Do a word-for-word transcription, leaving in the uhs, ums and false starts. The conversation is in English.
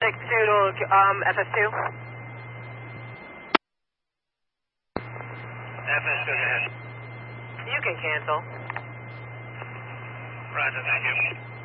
Take two to um, F S two. F S two, go ahead. You can cancel. Roger, thank you.